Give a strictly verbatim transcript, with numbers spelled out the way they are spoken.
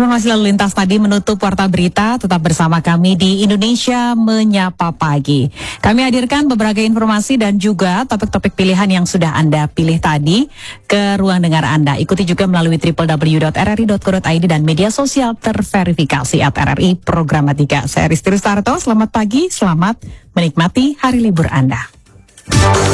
informasi lalu lintas tadi menutup Warta Berita. Tetap bersama kami di Indonesia Menyapa Pagi. Kami hadirkan beberapa informasi dan juga topik-topik pilihan yang sudah Anda pilih tadi ke ruang dengar Anda. Ikuti juga melalui w w w dot r r i dot co dot i d dan media sosial terverifikasi at R R I Programatika. Saya Risti Rustarto, selamat pagi, selamat menikmati hari libur Anda.